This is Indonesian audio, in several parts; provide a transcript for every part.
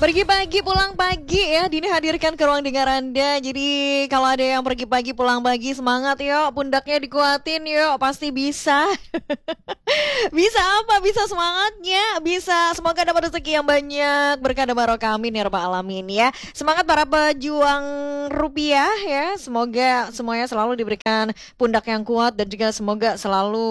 Pergi pagi pulang pagi ya, Dini hadirkan ke ruang dengar Anda. Jadi kalau ada yang pergi pagi pulang pagi, semangat yuk, pundaknya dikuatin yuk, pasti bisa. Bisa apa? Bisa semangatnya, bisa semoga dapat rezeki yang banyak, berkah dan barokah amin ya rabbal alamin ya. Semangat para pejuang rupiah ya, semoga semuanya selalu diberikan pundak yang kuat dan juga semoga selalu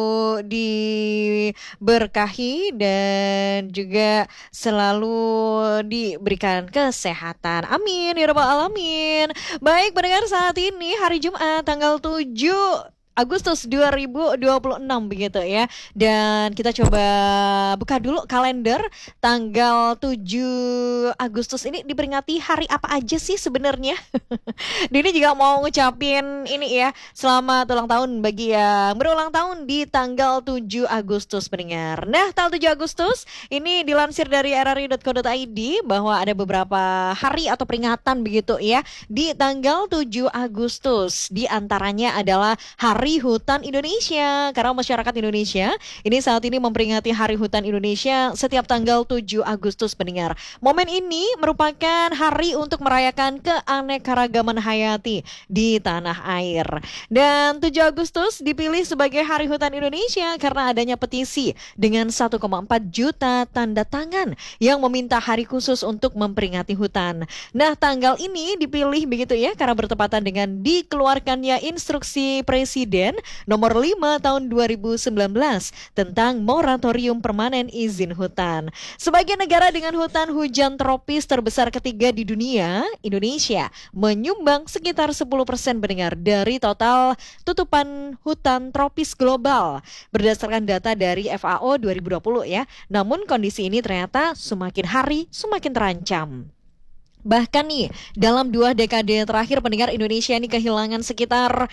diberkahi dan juga selalu diberikan kesehatan. Amin ya rabbal alamin. Baik pendengar, saat ini hari Jumat tanggal 7 Agustus 2026 begitu ya. Dan kita coba buka dulu kalender. Tanggal 7 Agustus ini diperingati hari apa aja sih sebenarnya? Dini juga mau ngucapin ini ya, selamat ulang tahun bagi yang berulang tahun di tanggal 7 Agustus pendengar. Nah, tanggal 7 Agustus ini dilansir dari rri.co.id bahwa ada beberapa hari atau peringatan begitu ya di tanggal 7 Agustus. Di antaranya adalah Hari Hutan Indonesia. Karena masyarakat Indonesia ini saat ini memperingati Hari Hutan Indonesia setiap tanggal 7 Agustus pendengar. Momen ini merupakan hari untuk merayakan keanekaragaman hayati di tanah air. Dan 7 Agustus dipilih sebagai Hari Hutan Indonesia karena adanya petisi dengan 1,4 juta tanda tangan yang meminta hari khusus untuk memperingati hutan. Nah, tanggal ini dipilih begitu ya karena bertepatan dengan dikeluarkannya instruksi Presiden nomor 5 tahun 2019 tentang moratorium permanen izin hutan. Sebagai negara dengan hutan hujan tropis terbesar ketiga di dunia, Indonesia menyumbang sekitar 10% pendengar dari total tutupan hutan tropis global berdasarkan data dari FAO 2020 ya. Namun kondisi ini ternyata semakin hari semakin terancam. Bahkan nih, dalam 2 dekade terakhir pendengar, Indonesia ini kehilangan sekitar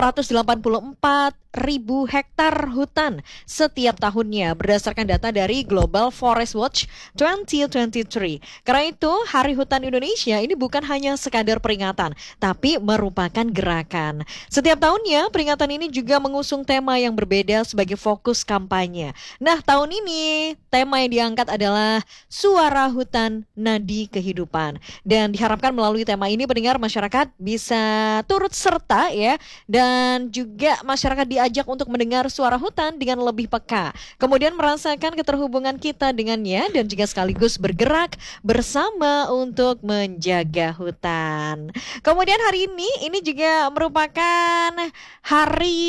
684.000 hektar hutan setiap tahunnya berdasarkan data dari Global Forest Watch 2023. Karena itu, Hari Hutan Indonesia ini bukan hanya sekadar peringatan, tapi merupakan gerakan. Setiap tahunnya, peringatan ini juga mengusung tema yang berbeda sebagai fokus kampanye. Nah, tahun ini tema yang diangkat adalah Suara Hutan Nadi Kehidupan. Dan diharapkan melalui tema ini pendengar masyarakat bisa turut serta ya, dan juga masyarakat diajak untuk mendengar suara hutan dengan lebih peka, kemudian merasakan keterhubungan kita dengannya dan juga sekaligus bergerak bersama untuk menjaga hutan. Kemudian hari ini juga merupakan hari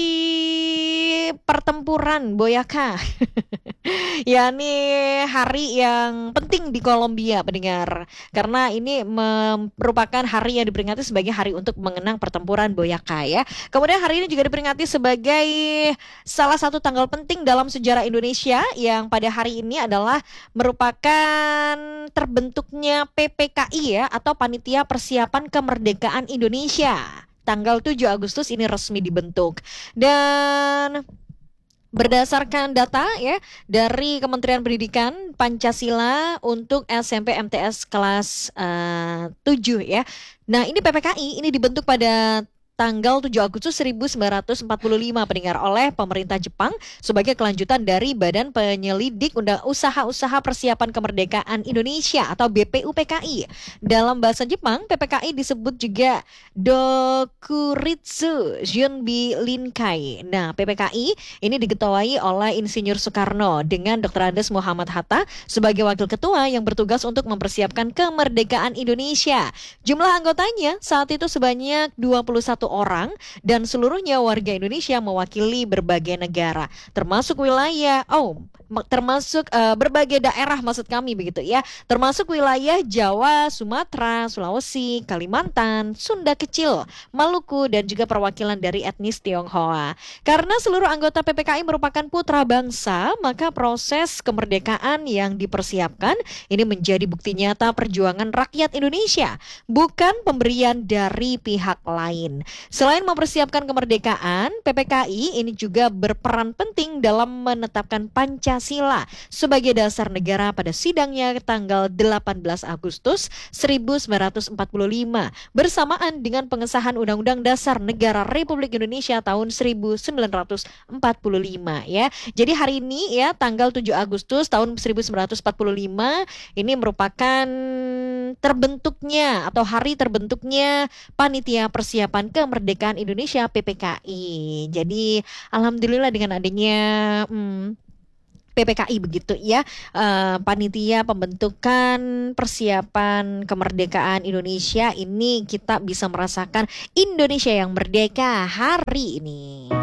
pertempuran Boyaka. yakni hari yang penting di Kolombia pendengar, karena ini merupakan hari yang diperingati sebagai hari untuk mengenang pertempuran Boyaka ya. Kemudian hari ini juga diperingati sebagai salah satu tanggal penting dalam sejarah Indonesia yang pada hari ini adalah merupakan terbentuknya PPKI ya, atau Panitia Persiapan Kemerdekaan Indonesia. Tanggal 7 Agustus ini resmi dibentuk. Dan berdasarkan data ya dari Kementerian Pendidikan, Pancasila untuk SMP MTS kelas 7 ya. Nah, ini PPKI ini dibentuk pada tanggal 7 Agustus 1945 pendengar oleh pemerintah Jepang sebagai kelanjutan dari Badan Penyelidik Usaha-Usaha Persiapan Kemerdekaan Indonesia atau BPUPKI. Dalam bahasa Jepang, PPKI disebut juga Dokuritsu Junbi Linkai. Nah, PPKI ini diketuai oleh Insinyur Soekarno dengan Dr. Andes Muhammad Hatta sebagai wakil ketua yang bertugas untuk mempersiapkan kemerdekaan Indonesia. Jumlah anggotanya saat itu sebanyak 21 orang dan seluruhnya warga Indonesia mewakili berbagai negara, termasuk berbagai daerah maksud kami begitu ya, termasuk wilayah Jawa, Sumatera, Sulawesi, Kalimantan, Sunda Kecil, Maluku dan juga perwakilan dari etnis Tionghoa. Karena seluruh anggota PPKI merupakan putra bangsa, maka proses kemerdekaan yang dipersiapkan ini menjadi bukti nyata perjuangan rakyat Indonesia, bukan pemberian dari pihak lain. Selain mempersiapkan kemerdekaan, PPKI ini juga berperan penting dalam menetapkan Pancasila sebagai dasar negara pada sidangnya tanggal 18 Agustus 1945 bersamaan dengan pengesahan Undang-Undang Dasar Negara Republik Indonesia tahun 1945 ya. Jadi hari ini ya tanggal 7 Agustus tahun 1945 ini merupakan terbentuknya atau hari terbentuknya Panitia Persiapan Kemerdekaan Indonesia PPKI. Jadi alhamdulillah dengan adanya PPKI begitu ya, panitia pembentukan persiapan kemerdekaan Indonesia ini kita bisa merasakan Indonesia yang merdeka hari ini.